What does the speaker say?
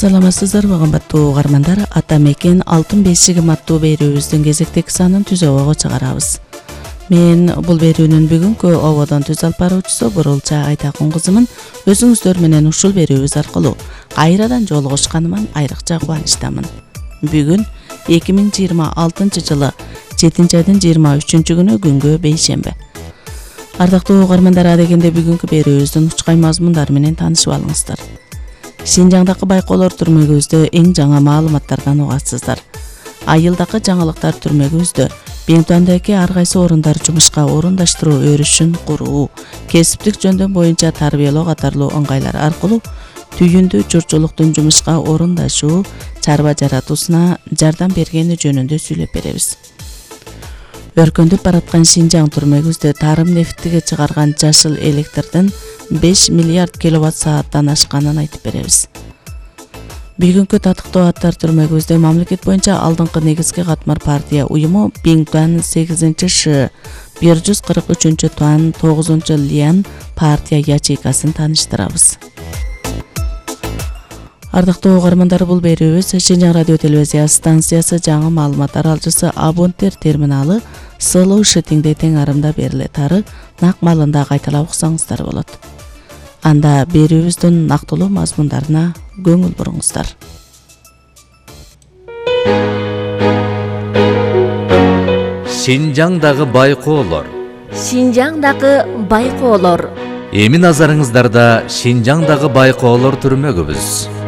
Саламатсыздарбы кымбаттуу угармандар, Ата мекен алтын бешиги аттуу берүүбүздүн кезектеги санын түз обого чыгарабыз. Мен бул берүүнүн бүгүнкү ободон түз алып баруучусу Бурулча Айтакун кызымын. Өзүңүздөр менен ушул берүүбүз аркылуу кайрадан жолугушканыма айрыкча кубанычтамын. Бүгүн 2026 жылы 7-айдын 23-күнү күнгө бейшембе. Ардактуу угармандар, адегенде бүгүнкү берүүбүздүн учкай мазмундары менен таанышып алыңыздар. Шинжаңдагы байкоолор түрмөгүбүздө эң жаңы маалыматтардан угасыздар. Айылдагы жаңылыктар түрмөгүбүздө Беңтуандагы ар кайсы орундар жумушка орундаштыруу өрүшүн куруу, кесиптик жөндөм боюнча тарбиялоо катарлуу ыңгайлар аркылуу түйүндүү журтчулуктун жумушка орундашуу, чарба жаратуусуна жардам бергени жөнүндө сүйлөп беребиз. Өркөндөп бараткан Шинжаң түрмөгүбүздө тарым нефтиге чыгарган жашыл электрдин 5 миллиард киловатт сааттан ашканын айтып беребиз. Бүгүнкү татыктуу аттар түрмөгүбүздө мамлекет боюнча алдыңкы негизги катмар партия уюму Беңтуан 8-Ш, 143-Туан 9-Лиан партия ячейкасын тааныштырабыз. Ардактуу угармандар, бул берүүбүз Шинжаң радио телевизия станциясы жаңы маалымат аралчысы абоненттер терминалы Слушатиңде тең арымда берилет ары нак маалында кайталап уксаңыздар болот. Анда берүүбүздүн нактылуу мазмундарына көңүл буруңуздар. Шинжаңдагы байкоолор. Шинжаңдагы байкоолор. Эми назарыңыздарда Шинжаңдагы байкоолор түрмөгүбүз.